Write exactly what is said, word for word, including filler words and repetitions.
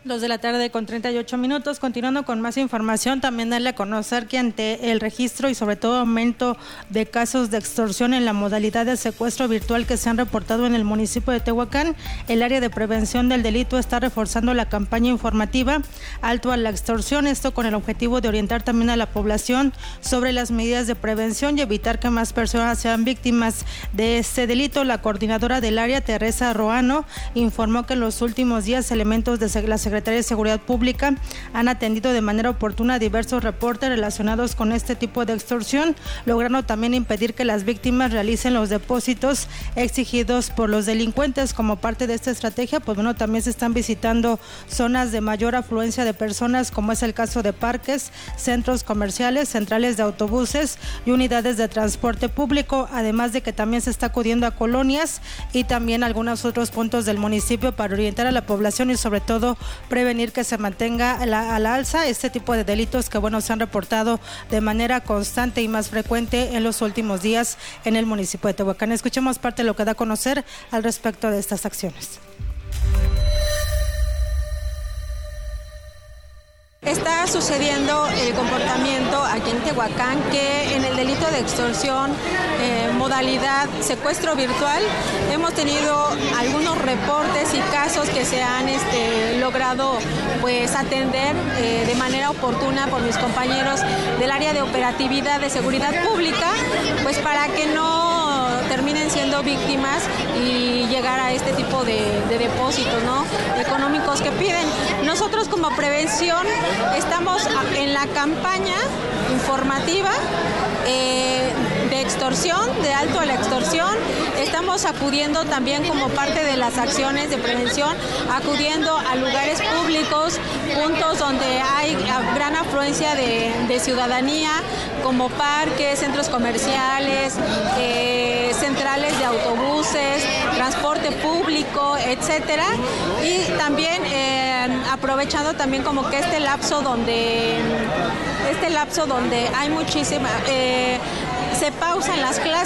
Dos de la tarde con treinta y ocho minutos, continuando con más información, también darle a conocer que ante el registro y sobre todo aumento de casos de extorsión en la modalidad de secuestro virtual que se han reportado en el municipio de Tehuacán, el área de prevención del delito está reforzando la campaña informativa Alto a la Extorsión, esto con el objetivo de orientar también a la población sobre las medidas de prevención y evitar que más personas sean víctimas de este delito. La coordinadora del área, Teresa Roano, informó que en los últimos días elementos de la Secretaría Secretaría de Seguridad Pública han atendido de manera oportuna diversos reportes relacionados con este tipo de extorsión, logrando también impedir que las víctimas realicen los depósitos exigidos por los delincuentes. Como parte de esta estrategia, pues bueno, también se están visitando zonas de mayor afluencia de personas, como es el caso de parques, centros comerciales, centrales de autobuses y unidades de transporte público, además de que también se está acudiendo a colonias y también a algunos otros puntos del municipio para orientar a la población y sobre todo prevenir que se mantenga a la, a la alza este tipo de delitos que bueno se han reportado de manera constante y más frecuente en los últimos días en el municipio de Tehuacán. Escuchemos parte de lo que da a conocer al respecto de estas acciones. Está sucediendo el comportamiento aquí en Tehuacán que en el delito de extorsión, eh, modalidad secuestro virtual, hemos tenido algunos reportes y casos que se han este, logrado pues atender eh, de manera oportuna por mis compañeros del área de operatividad de seguridad pública, pues para que no terminen siendo víctimas y llegar a este tipo de, de depósitos, ¿no?, económicos que piden. Nosotros como prevención estamos en la campaña informativa eh, de extorsión, de alto a la extorsión. Estamos acudiendo también como parte de las acciones de prevención, acudiendo a lugares públicos, puntos donde hay gran afluencia de, de ciudadanía, como parques, centros comerciales, eh, centrales de autobuses, transporte público, etcétera. Y también eh, aprovechando también como que este lapso donde este lapso donde hay muchísima, eh, se pausan las clases.